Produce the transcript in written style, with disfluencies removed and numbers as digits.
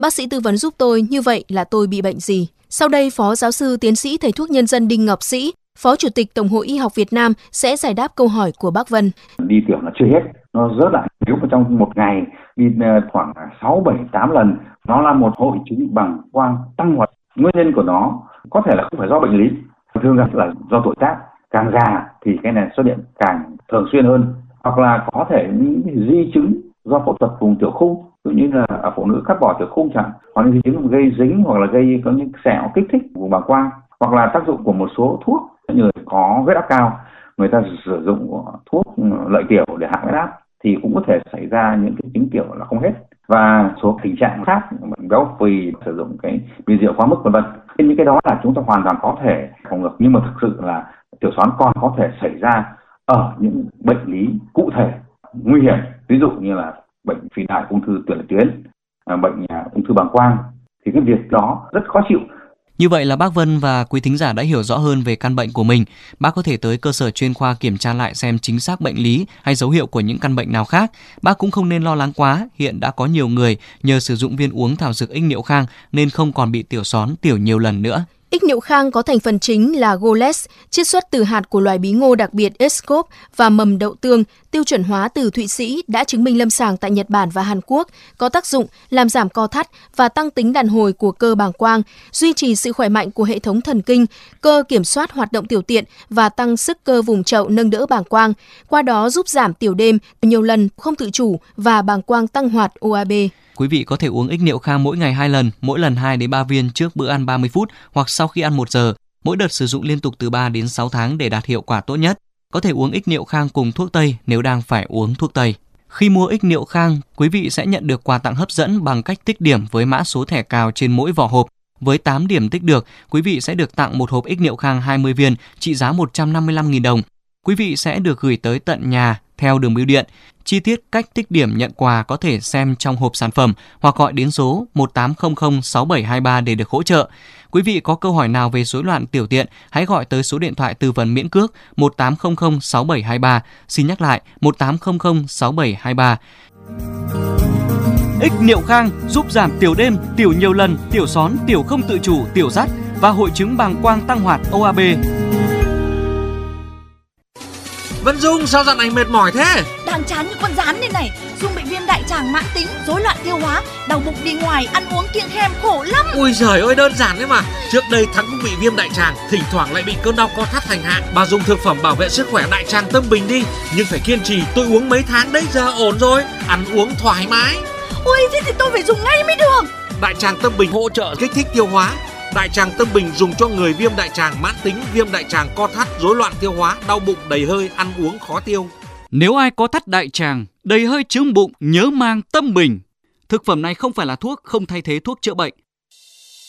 Bác sĩ tư vấn giúp tôi như vậy là tôi bị bệnh gì? Sau đây, Phó Giáo sư Tiến sĩ Thầy thuốc nhân dân Đinh Ngọc Sĩ, Phó Chủ tịch Tổng hội Y học Việt Nam sẽ giải đáp câu hỏi của bác Vân. Đi tiểu là chưa hết, nó rớt lại. Nếu mà trong một ngày đi khoảng 6, 7, 8 lần, nó là một hội chứng bàng quang tăng hoạt. Nguyên nhân của nó có thể là không phải do bệnh lý, thường là do tuổi tác. Càng già thì cái này xuất hiện càng thường xuyên hơn, hoặc là có thể những di chứng do phẫu thuật vùng tiểu khung, ví dụ như là ở phụ nữ cắt bỏ tiểu khung chẳng, hoặc là di chứng gây dính hoặc là gây có những sẹo kích thích vùng bàng quang, hoặc là tác dụng của một số thuốc. Người có huyết áp cao, người ta sử dụng thuốc lợi tiểu để hạ huyết áp thì cũng có thể xảy ra những cái chứng tiểu là không hết, và số tình trạng khác, bệnh béo phì, sử dụng cái bia rượu quá mức vân vân. Những cái đó là chúng ta hoàn toàn có thể phòng ngừa, nhưng mà thực sự là tiểu xoắn còn có thể xảy ra ở những bệnh lý cụ thể nguy hiểm, ví dụ như là bệnh phì đại, ung thư tuyến tuyến, bệnh ung thư bàng quang, thì cái việc đó rất khó chịu. Như vậy là bác Vân và quý thính giả đã hiểu rõ hơn về căn bệnh của mình. Bác có thể tới cơ sở chuyên khoa kiểm tra lại xem chính xác bệnh lý hay dấu hiệu của những căn bệnh nào khác. Bác cũng không nên lo lắng quá, hiện đã có nhiều người nhờ sử dụng viên uống thảo dược ích niệu khang nên không còn bị tiểu xón tiểu nhiều lần nữa. Ích niệu khang có thành phần chính là Goles, chiết xuất từ hạt của loài bí ngô đặc biệt Escop và mầm đậu tương, tiêu chuẩn hóa từ Thụy Sĩ, đã chứng minh lâm sàng tại Nhật Bản và Hàn Quốc, có tác dụng làm giảm co thắt và tăng tính đàn hồi của cơ bàng quang, duy trì sự khỏe mạnh của hệ thống thần kinh, cơ kiểm soát hoạt động tiểu tiện và tăng sức cơ vùng chậu nâng đỡ bàng quang, qua đó giúp giảm tiểu đêm nhiều lần không tự chủ và bàng quang tăng hoạt OAB. Quý vị có thể uống ích niệu khang mỗi ngày 2 lần, mỗi lần 2 đến 3 viên trước bữa ăn 30 phút hoặc sau khi ăn 1 giờ. Mỗi đợt sử dụng liên tục từ 3 đến 6 tháng để đạt hiệu quả tốt nhất. Có thể uống ích niệu khang cùng thuốc tây nếu đang phải uống thuốc tây. Khi mua ích niệu khang, quý vị sẽ nhận được quà tặng hấp dẫn bằng cách tích điểm với mã số thẻ cào trên mỗi vỏ hộp. Với 8 điểm tích được, quý vị sẽ được tặng một hộp ích niệu khang 20 viên trị giá 155.000 đồng. Quý vị sẽ được gửi tới tận nhà theo đường bưu điện. Chi tiết cách tích điểm nhận quà có thể xem trong hộp sản phẩm hoặc gọi đến số 1800 6723 để được hỗ trợ. Quý vị có câu hỏi nào về rối loạn tiểu tiện, hãy gọi tới số điện thoại tư vấn miễn cước 1800 6723. Xin nhắc lại 1800 6723. Ích niệu khang giúp giảm tiểu đêm, tiểu nhiều lần, tiểu xón, tiểu không tự chủ, tiểu dắt và hội chứng bàng quang tăng hoạt OAB. Vân Dung, sao dạo này mệt mỏi thế? Đang chán như con rán đây này. Dung bị viêm đại tràng mãn tính, rối loạn tiêu hóa, đau bụng đi ngoài, ăn uống kiêng khem khổ lắm. Ui giời ơi, đơn giản đấy mà. Trước đây Thắng cũng bị viêm đại tràng, thỉnh thoảng lại bị cơn đau co thắt thành hạn. Bà dùng thực phẩm bảo vệ sức khỏe đại tràng Tâm Bình đi. Nhưng phải kiên trì, tôi uống mấy tháng đấy, giờ ổn rồi. Ăn uống thoải mái. Ui, thế thì tôi phải dùng ngay mới được. Đại tràng Tâm Bình hỗ trợ kích thích tiêu hóa. Đại tràng Tâm Bình dùng cho người viêm đại tràng mãn tính, viêm đại tràng co thắt, rối loạn tiêu hóa, đau bụng đầy hơi, ăn uống khó tiêu. Nếu ai có thắt đại tràng, đầy hơi chướng bụng, nhớ mang Tâm Bình. Thực phẩm này không phải là thuốc, không thay thế thuốc chữa bệnh.